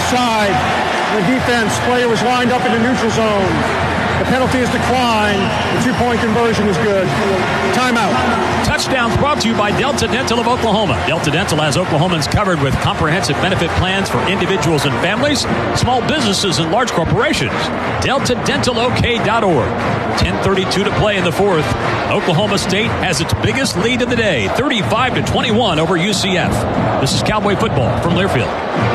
offside. The defense player was lined up in the neutral zone. The penalty is declined. The 2-point conversion is good. Timeout. Touchdown brought to you by Delta Dental of Oklahoma. Delta Dental has Oklahomans covered with comprehensive benefit plans for individuals and families, small businesses, and large corporations. DeltaDentalOK.org. 10:32 to play in the fourth. Oklahoma State has its biggest lead of the day, 35-21 over UCF. This is Cowboy football from Learfield.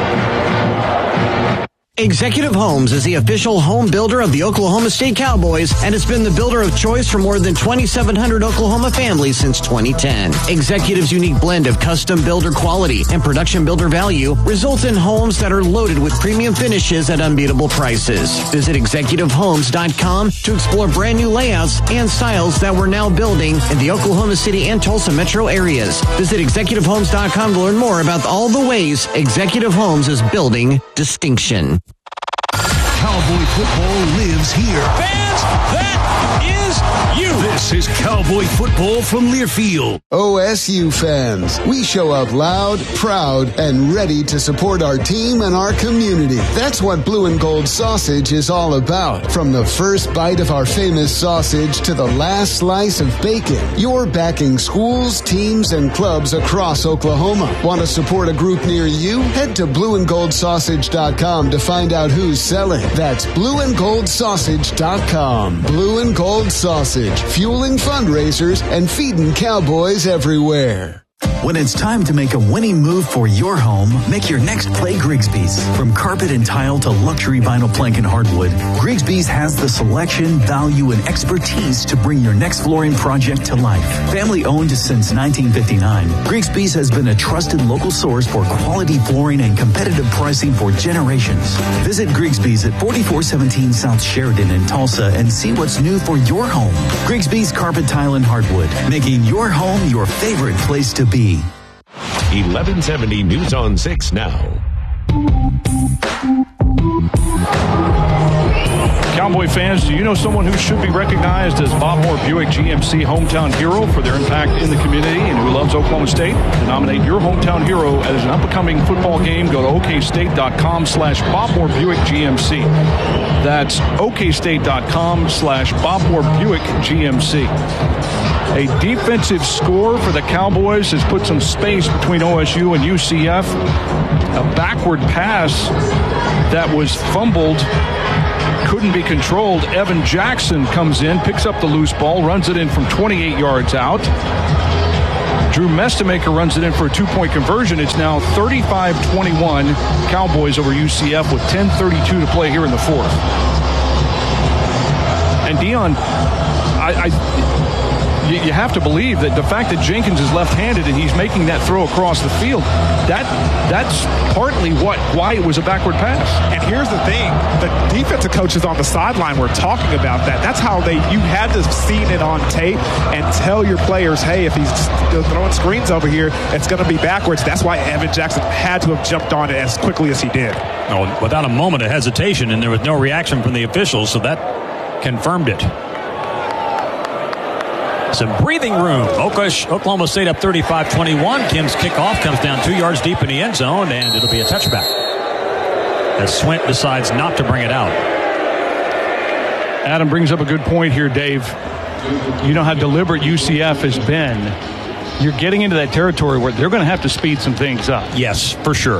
Executive Homes is the official home builder of the Oklahoma State Cowboys and has been the builder of choice for more than 2,700 Oklahoma families since 2010. Executive's unique blend of custom builder quality and production builder value results in homes that are loaded with premium finishes at unbeatable prices. Visit executivehomes.com to explore brand new layouts and styles that we're now building in the Oklahoma City and Tulsa metro areas. Visit executivehomes.com to learn more about all the ways Executive Homes is building distinction. Cowboy football lives here. Fans, that is you. This is Cowboy football from Learfield. OSU fans, we show up loud, proud, and ready to support our team and our community. That's what Blue and Gold Sausage is all about. From the first bite of our famous sausage to the last slice of bacon, you're backing schools, teams, and clubs across Oklahoma. Want to support a group near you? Head to blueandgoldsausage.com to find out who's selling. That's blueandgoldsausage.com. Blue and Gold Sausage, fueling fundraisers and feeding Cowboys everywhere. When it's time to make a winning move for your home, make your next play Grigsby's. From carpet and tile to luxury vinyl plank and hardwood, Grigsby's has the selection, value, and expertise to bring your next flooring project to life. Family owned since 1959, Grigsby's has been a trusted local source for quality flooring and competitive pricing for generations. Visit Grigsby's at 4417 South Sheridan in Tulsa and see what's new for your home. Grigsby's Carpet, Tile, and Hardwood, making your home your favorite place to be. 1170 News on 6 now. Cowboy fans, do you know someone who should be recognized as Bob Moore Buick GMC hometown hero for their impact in the community and who loves Oklahoma State? To nominate your hometown hero as an up-and-coming football game, go to okstate.com/Bob Moore Buick GMC. That's okstate.com/Bob Moore Buick GMC. A defensive score for the Cowboys has put some space between OSU and UCF. A backward pass that was fumbled couldn't be controlled. Evan Jackson comes in, picks up the loose ball, runs it in from 28 yards out. Drew Mestamaker runs it in for a 2-point conversion. It's now 35-21 Cowboys over UCF with 10:32 to play here in the fourth. And Dion, you have to believe that the fact that Jenkins is left-handed and he's making that throw across the field, that's partly why it was a backward pass. And here's the thing, the defensive coaches on the sideline were talking about that. That's how you had to see it on tape and tell your players, hey, if he's throwing screens over here, it's going to be backwards. That's why Evan Jackson had to have jumped on it as quickly as he did. Oh, without a moment of hesitation, and there was no reaction from the officials, so that confirmed it. Some breathing room. Oklahoma State up 35-21. Kim's kickoff comes down 2 yards deep in the end zone, and it'll be a touchback as Swint decides not to bring it out. Adam brings up a good point here, Dave. You know how deliberate UCF has been. You're getting into that territory where they're going to have to speed some things up. Yes, for sure.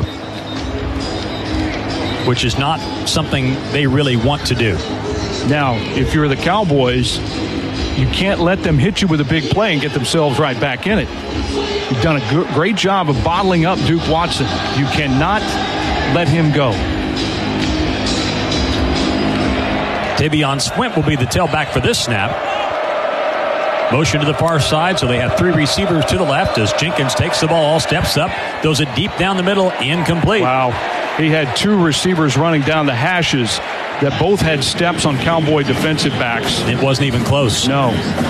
Which is not something they really want to do. Now, if you're the Cowboys, you can't let them hit you with a big play and get themselves right back in it. You've done a great job of bottling up Duke Watson. You cannot let him go. Tavion Swint will be the tailback for this snap. Motion to the far side, so they have three receivers to the left as Jenkins takes the ball, steps up, throws it deep down the middle, incomplete. Wow. He had two receivers running down the hashes that both had steps on Cowboy defensive backs. It wasn't even close. No.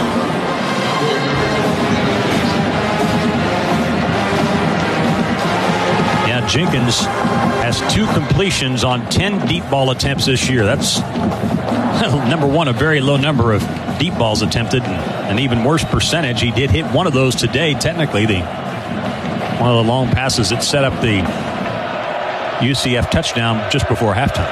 Yeah, Jenkins has 2 completions on 10 deep ball attempts this year. That's, number one, a very low number of deep balls attempted, and an even worse percentage. He did hit one of those today, technically, one of the long passes that set up the UCF touchdown just before halftime.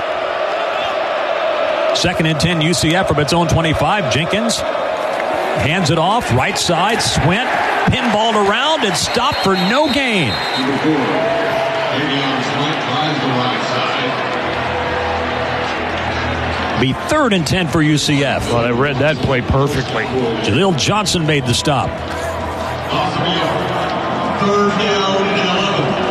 2nd and 10 UCF from its own 25. Jenkins hands it off, right side, Swint, pinballed around and stopped for no gain. Be 3rd and 10 for UCF. Well, they read that play perfectly. Jaleel Johnson made the stop. 3rd down and 11.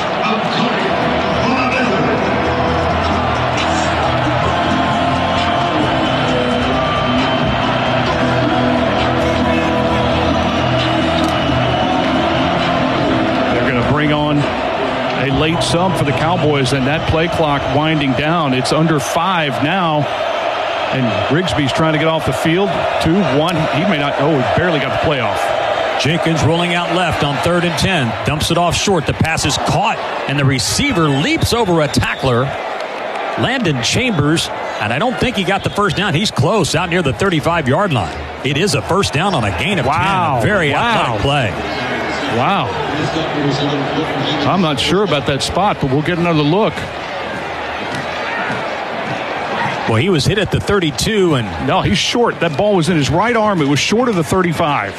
Bring on a late sub for the Cowboys, and that play clock winding down. It's under 5 now, and Grigsby's trying to get off the field. 2-1. He may not. Oh, he barely got the play off. Jenkins rolling out left on 3rd and 10. Dumps it off short. The pass is caught, and the receiver leaps over a tackler, Landon Chambers, and I don't think he got the first down. He's close, out near the 35-yard line. It is a first down on a gain of 10. A very athletic play. Wow. I'm not sure about that spot, but we'll get another look. Well, he was hit at the 32, and no, he's short. That ball was in his right arm. It was short of the 35.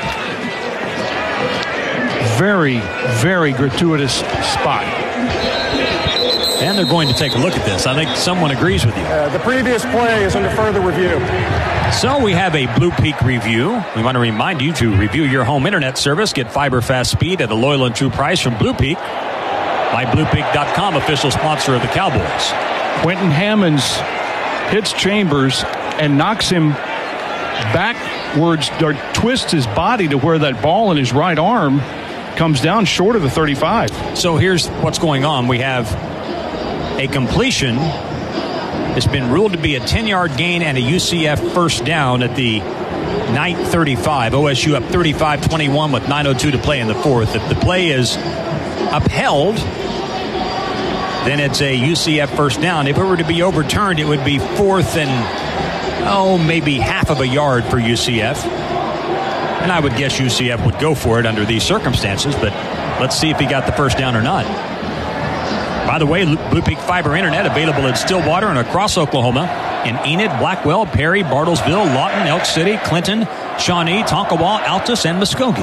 Very, very gratuitous spot. And they're going to take a look at this. I think someone agrees with you. The previous play is under further review. So we have a Blue Peak review. We want to remind you to review your home internet service. Get fiber fast speed at a loyal and true price from Blue Peak. MyBluePeak.com, official sponsor of the Cowboys. Quentin Hammonds hits Chambers and knocks him backwards, or twists his body to where that ball in his right arm comes down short of the 35. So here's what's going on. We have a completion. It's been ruled to be a 10-yard gain and a UCF first down at the 9:35. OSU up 35-21 with 9:02 to play in the fourth. If the play is upheld, then it's a UCF first down. If it were to be overturned, it would be 4th and, maybe half of a yard for UCF. And I would guess UCF would go for it under these circumstances, but let's see if he got the first down or not. By the way, Blue Peak Fiber Internet available in Stillwater and across Oklahoma, in Enid, Blackwell, Perry, Bartlesville, Lawton, Elk City, Clinton, Shawnee, Tonkawa, Altus, and Muskogee.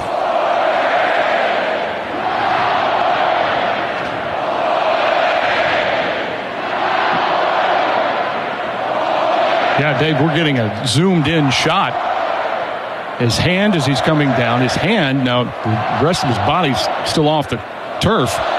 Yeah, Dave, we're getting a zoomed-in shot. His hand as he's coming down. His hand, now the rest of his body's still off the turf.